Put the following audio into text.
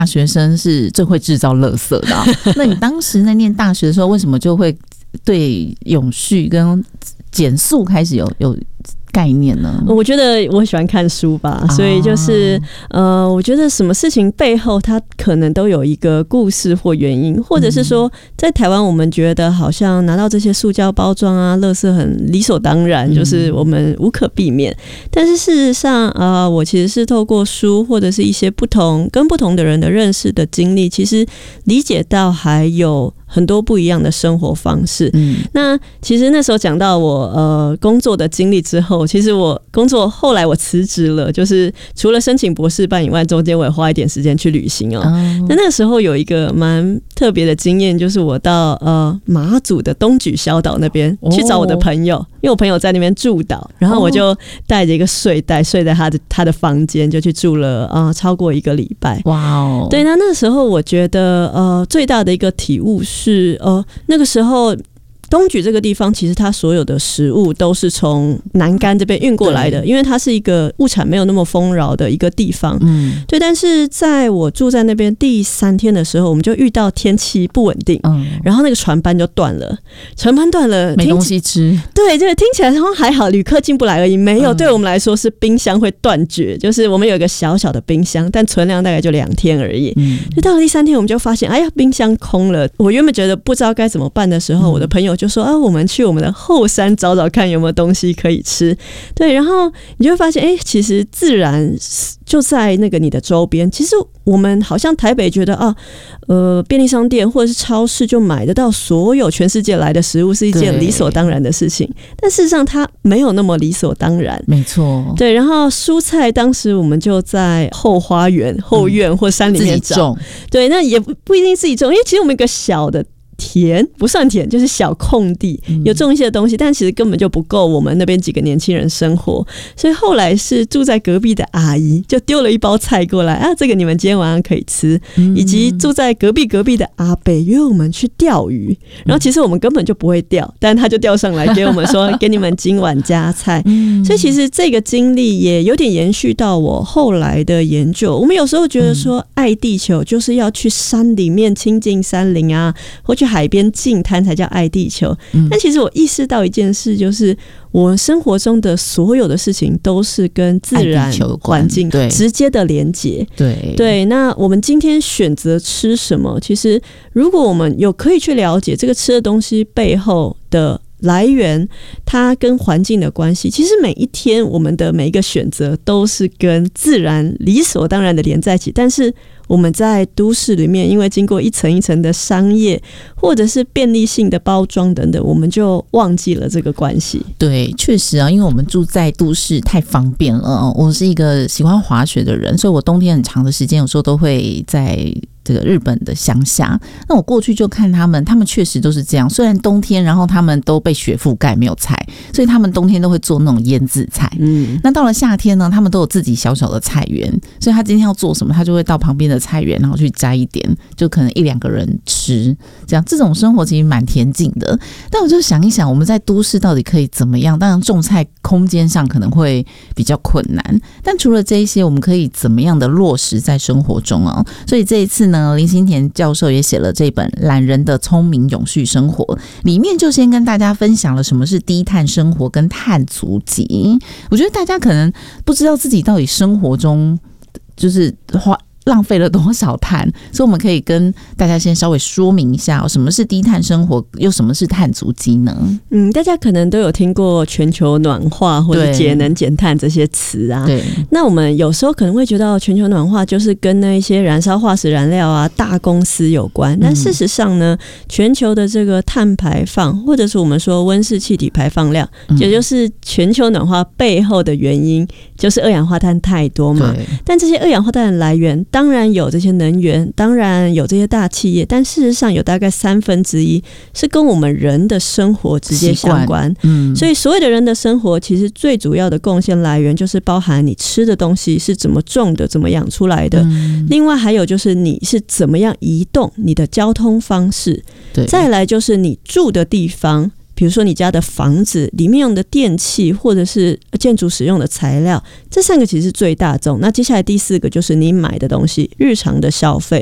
大学生是最会制造垃圾的啊。那你当时在念大学的时候，为什么就会对永续跟减速开始有概念呢？ 我觉得我喜欢看书吧，所以就是我觉得什么事情背后它可能都有一个故事或原因，或者是说在台湾我们觉得好像拿到这些塑胶包装啊垃圾很理所当然，就是我们无可避免，但是事实上我其实是透过书或者是一些跟不同的人的认识的经历，其实理解到还有很多不一样的生活方式。那其实那时候讲到我工作的经历之后，其实我工作后来我辞职了，就是除了申请博士班以外，中间我也花一点时间去旅行哦。那个时候有一个蛮特别的经验，就是我到马祖的东莒小岛那边去找我的朋友，因为我朋友在那边驻岛，然后我就带着一个睡袋睡在他的房间，就去住了超过1个礼拜。 哇哦！ 对，那时候我觉得最大的一个体悟是那个时候东莒这个地方，其实它所有的食物都是从南竿这边运过来的，因为它是一个物产没有那么丰饶的一个地方。对。但是在我住在那边第3天的时候，我们就遇到天气不稳定，然后那个船班就断了， 没东西吃。 对，这个听起来好像还好，旅客进不来而已，没有，对我们来说是冰箱会断绝，就是我们有一个小小的冰箱，但存量大概就2天而已。就到了第3天，我们就发现，哎呀，冰箱空了。我原本觉得不知道该怎么办的时候，我的朋友就说我们去我们的后山找找看有没有东西可以吃。对，然后你就会发现其实自然就在那个你的周边。其实我们好像台北觉得便利商店或者是超市就买得到所有全世界来的食物是一件理所当然的事情，但事实上它没有那么理所当然。 没错。对， 然后蔬菜当时我们就在后花园后院或山里面找。对，那也不一定自己种，因为其实我们有个小的田，不算田，就是小空地，有种一些东西，但其实根本就不够我们那边几个年轻人生活。所以后来是住在隔壁的阿姨就丢了一包菜过来这个你们今天晚上可以吃。以及住在隔壁的阿伯约我们去钓鱼，然后其实我们根本就不会钓，但他就钓上来给我们说给你们今晚加菜。所以其实这个经历也有点延续到我后来的研究。我们有时候觉得说爱地球就是要去山里面亲近山林或去海边净滩才叫爱地球。但其实我意识到一件事，就是我生活中的所有的事情都是跟自然环境直接的连结。对，那我们今天选择吃什么，其实如果我们可以去了解这个吃的东西背后的来源，它跟环境的关系，其实每一天我们的每一个选择都是跟自然理所当然的连在一起。但是我们在都市里面，因为经过一层一层的商业或者是便利性的包装等等，我们就忘记了这个关系。 对，确实因为我们住在都市太方便了。我是一个喜欢滑雪的人，所以我冬天很长的时间有时候都会在这个日本的乡下。那我过去就看他们确实都是这样，虽然冬天然后他们都被雪覆盖没有菜，所以他们冬天都会做那种腌制菜。那到了夏天呢，他们都有自己小小的菜园，所以他今天要做什么，他就会到旁边的菜园然后去摘一点，就可能1-2个人吃，这种生活其实蛮恬静的。但我就想一想，我们在都市到底可以怎么样？当然种菜空间上可能会比较困难，但除了这一些，我们可以怎么样的落实在生活中所以这一次呢，林新田教授也写了这本《懒人的聪明永续生活》，里面就先跟大家分享了什么是低碳生活跟碳足迹。我觉得大家可能不知道自己到底生活中就是浪费了多少碳，所以我们可以跟大家先稍微说明一下什么是低碳生活，又什么是碳足迹呢？ 大家可能都有听过全球暖化或者节能减碳这些词对，那我们有时候可能会觉得全球暖化就是跟那一些燃烧化石燃料大公司有关，但事实上呢，全球的这个碳排放或者是我们说温室气体排放量，也就是全球暖化背后的原因，就是二氧化碳太多嘛。但这些二氧化碳的来源当然有这些能源，当然有这些大企业，但事实上有大概1/3是跟我们人的生活直接相关。所以所有的人的生活其实最主要的贡献来源就是包含你吃的东西是怎么种的，怎么养出来的。另外还有就是你是怎么样移动，你的交通方式。再来就是你住的地方，比比如说你家的房子里面用的电器或者是建筑使用的材料，这3个其实是最大众。那接下来第4个就是你买的东西，日常的消费。